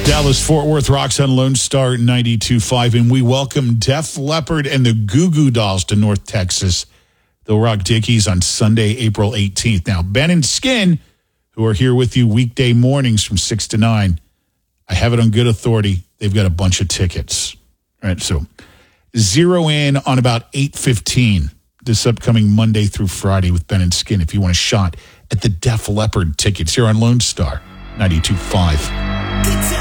Dallas-Fort Worth rocks on Lone Star 92.5, and we welcome Def Leppard and the Goo Goo Dolls to North Texas. They'll rock Dickies on Sunday, April 18th. Now, Ben and Skin, who are here with you weekday mornings from 6 to 9, I have it on good authority. They've got a bunch of tickets. All right, so zero in on about 8:15 this upcoming Monday through Friday with Ben and Skin if you want a shot at the Def Leppard tickets here on Lone Star 92.5.